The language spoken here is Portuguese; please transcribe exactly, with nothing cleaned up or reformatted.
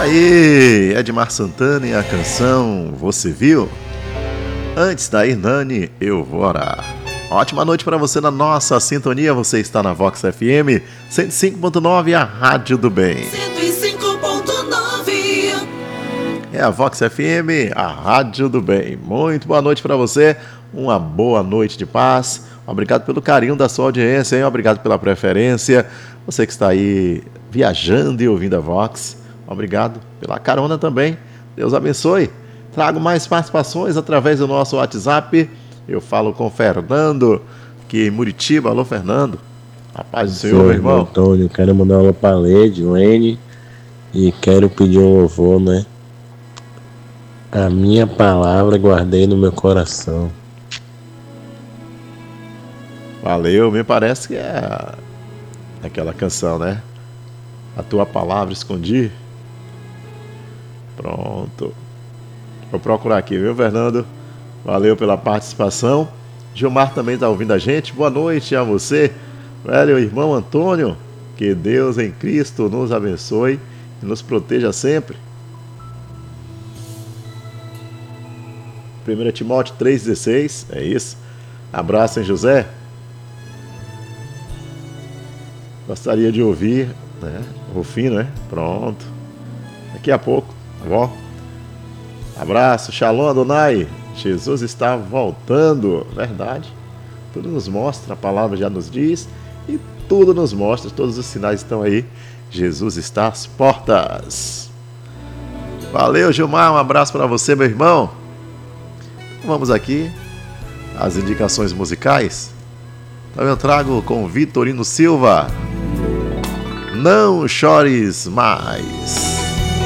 Aí, Edmar Santana e a canção Você Viu? Antes da Hernani, Eu Vou Orar. Ótima noite para você na nossa sintonia. Você está na Vox F M cento e cinco ponto nove, a Rádio do Bem. cento e cinco ponto nove. É a Vox F M, a Rádio do Bem. Muito boa noite para você. Uma boa noite de paz. Obrigado pelo carinho da sua audiência, hein? Obrigado pela preferência. Você que está aí viajando e ouvindo a Vox. Obrigado pela carona também. Deus abençoe. Trago mais participações através do nosso WhatsApp. Eu falo com o Fernando, que em Muritiba. Alô, Fernando. A paz do Senhor, meu irmão. Antônio, quero mandar um alô para a Lede, Lene, e quero pedir um louvor, né? A minha palavra guardei no meu coração. Valeu, me parece que é aquela canção, né? A tua palavra escondi. Pronto. Vou procurar aqui, viu, Fernando? Valeu pela participação. Gilmar também está ouvindo a gente. Boa noite a você, velho irmão Antônio. Que Deus em Cristo nos abençoe e nos proteja sempre. primeiro Timóteo três dezesseis, é isso. Abraço, hein, José? Gostaria de ouvir, né? Rufino, né? Pronto. Daqui a pouco, tá bom? Abraço, Shalom Adonai. Jesus está voltando, verdade. Tudo nos mostra, a palavra já nos diz e tudo nos mostra, todos os sinais estão aí. Jesus está às portas. Valeu, Gilmar, um abraço para você, meu irmão. Vamos aqui às indicações musicais. Então eu trago com o Vitorino Silva, Não Chores Mais.